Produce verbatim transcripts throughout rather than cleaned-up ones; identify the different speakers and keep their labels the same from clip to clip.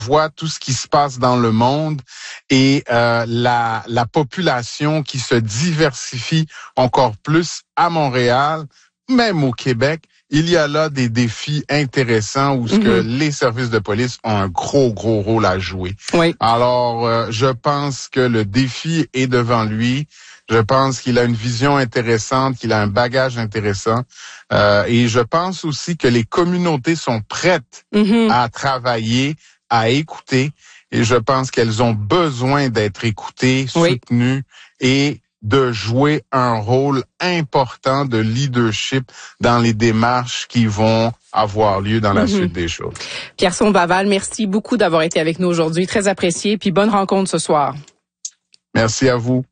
Speaker 1: voit tout ce qui se passe dans le monde et euh, la, la population qui se diversifie encore plus à Montréal, même au Québec, il y a là des défis intéressants où ce
Speaker 2: Mm-hmm.
Speaker 1: que les services de police ont un gros, gros rôle à jouer.
Speaker 2: Oui.
Speaker 1: Alors, euh, je pense que le défi est devant lui. Je pense qu'il a une vision intéressante, qu'il a un bagage intéressant. Euh, et je pense aussi que les communautés sont prêtes
Speaker 2: Mm-hmm.
Speaker 1: à travailler, à écouter. Et je pense qu'elles ont besoin d'être écoutées,
Speaker 2: Oui.
Speaker 1: soutenues et de jouer un rôle important de leadership dans les démarches qui vont avoir lieu dans la
Speaker 2: Mm-hmm.
Speaker 1: suite des choses.
Speaker 2: Pierson Baval, merci beaucoup d'avoir été avec nous aujourd'hui. Très apprécié. Puis bonne rencontre ce soir.
Speaker 1: Merci à vous.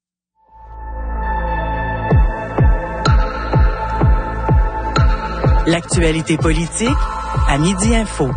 Speaker 3: L'actualité politique à Midi Info.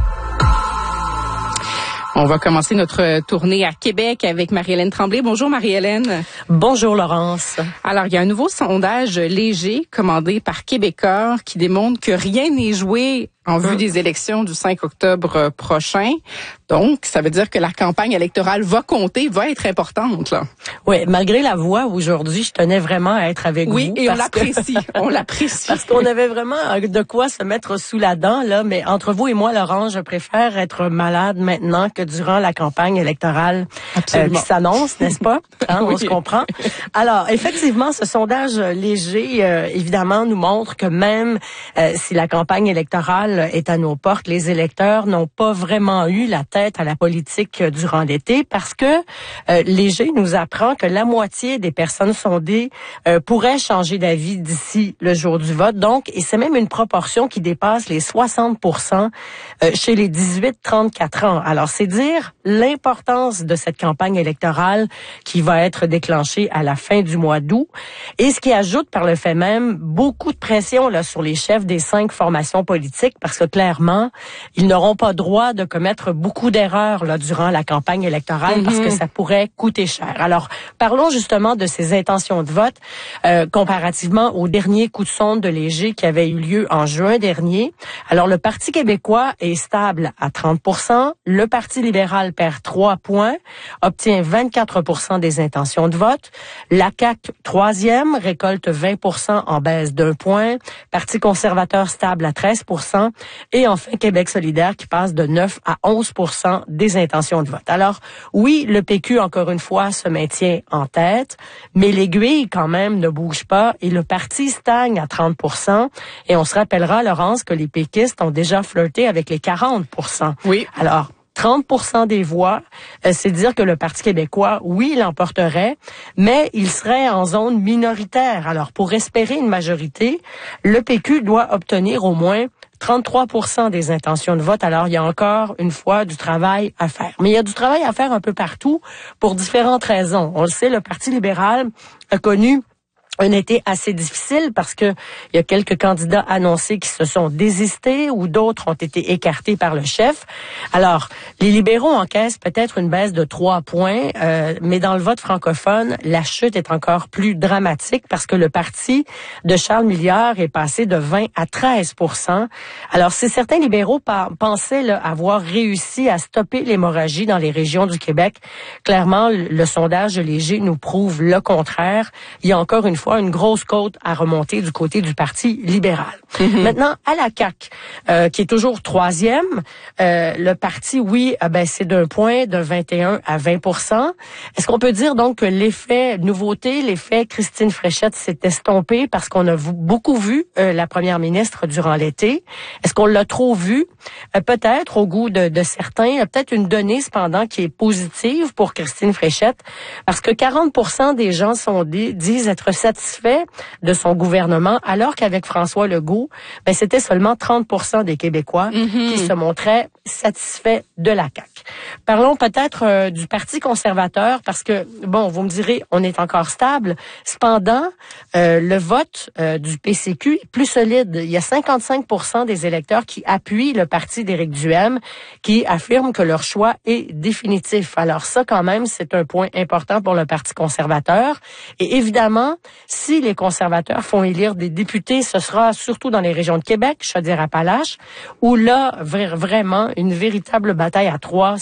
Speaker 2: On va commencer notre tournée à Québec avec Marie-Hélène Tremblay. Bonjour Marie-Hélène.
Speaker 4: Bonjour Laurence.
Speaker 2: Alors, il y a un nouveau sondage léger commandé par Québecor qui démontre que rien n'est joué en vue des élections du cinq octobre prochain. Donc, ça veut dire que la campagne électorale va compter, va être importante, là.
Speaker 4: Oui, malgré la voix aujourd'hui, je tenais vraiment à être avec
Speaker 2: oui,
Speaker 4: vous.
Speaker 2: Oui, et on
Speaker 4: que...
Speaker 2: l'apprécie, on l'apprécie.
Speaker 4: Parce qu'on avait vraiment de quoi se mettre sous la dent, là. Mais entre vous et moi, Laurence, je préfère être malade maintenant que durant la campagne électorale euh, qui s'annonce, n'est-ce pas? Hein,
Speaker 2: oui.
Speaker 4: On se comprend. Alors, effectivement, ce sondage léger, euh, évidemment, nous montre que même euh, si la campagne électorale est à nos portes, les électeurs n'ont pas vraiment eu la tête à la politique durant l'été parce que euh, Léger nous apprend que la moitié des personnes sondées euh, pourraient changer d'avis d'ici le jour du vote. Donc, et c'est même une proportion qui dépasse les soixante pour cent euh, chez les dix-huit trente-quatre ans. Alors, c'est dire l'importance de cette campagne électorale qui va être déclenchée à la fin du mois d'août et ce qui ajoute par le fait même beaucoup de pression là sur les chefs des cinq formations politiques parce que clairement, ils n'auront pas droit de commettre beaucoup d'erreurs là durant la campagne électorale mm-hmm. parce que ça pourrait coûter cher. Alors, parlons justement de ces intentions de vote euh, comparativement au dernier coup de sonde de Léger qui avait eu lieu en juin dernier. Alors, le Parti québécois est stable à trente pour cent, le Parti libéral perd trois points, obtient vingt-quatre pour cent des intentions de vote, la C A Q, troisième, récolte vingt pour cent en baisse d'un point, Parti conservateur stable à treize pour cent, et enfin Québec solidaire qui passe de neuf à onze pour cent des intentions de vote. Alors, oui, le P Q, encore une fois, se maintient en tête, mais l'aiguille, quand même, ne bouge pas et le parti stagne à trente pour cent. Et on se rappellera, Laurence, que les péquistes ont déjà flirté avec les quarante pour cent.
Speaker 2: Oui.
Speaker 4: Alors, trente pour cent des voix, euh, c'est dire que le Parti québécois, oui, l'emporterait, mais il serait en zone minoritaire. Alors, pour espérer une majorité, le P Q doit obtenir au moins trente-trois pour cent des intentions de vote. Alors, il y a encore une fois du travail à faire. Mais il y a du travail à faire un peu partout pour différentes raisons. On le sait, le Parti libéral a connu un été assez difficile parce que il y a quelques candidats annoncés qui se sont désistés ou d'autres ont été écartés par le chef. Alors, les libéraux encaissent peut-être une baisse de trois points, euh, mais dans le vote francophone, la chute est encore plus dramatique parce que le parti de Charles Milliard est passé de vingt à treize pour cent. Alors, si certains libéraux pa- pensaient là, avoir réussi à stopper l'hémorragie dans les régions du Québec, clairement, le, le sondage de Léger nous prouve le contraire. Il y a encore une fois une grosse côte à remonter du côté du Parti libéral. Mm-hmm. Maintenant, à la C A Q, euh, qui est toujours troisième, euh, le parti, oui, a baissé d'un point, de vingt et un à vingt pour cent. Est-ce qu'on peut dire donc que l'effet nouveauté, l'effet Christine Fréchette s'est estompé parce qu'on a beaucoup vu euh, la première ministre durant l'été? Est-ce qu'on l'a trop vu? Euh, peut-être au goût de, de certains. Il y a peut-être une donnée cependant qui est positive pour Christine Fréchette parce que quarante pour cent des gens sondés disent être satisfaits de son gouvernement, alors qu'avec François Legault, ben, c'était seulement trente pour cent des Québécois mm-hmm. qui se montraient satisfaits de la C A Q. Parlons peut-être euh, du Parti conservateur, parce que, bon, vous me direz, on est encore stable. Cependant, euh, le vote euh, du P C Q est plus solide. Il y a cinquante-cinq pour cent des électeurs qui appuient le parti d'Éric Duhaime, qui affirment que leur choix est définitif. Alors ça, quand même, c'est un point important pour le Parti conservateur. Et évidemment, si les conservateurs font élire des députés, ce sera surtout dans les régions de Québec, Chaudière-Appalaches, où là, vraiment, une véritable bataille à trois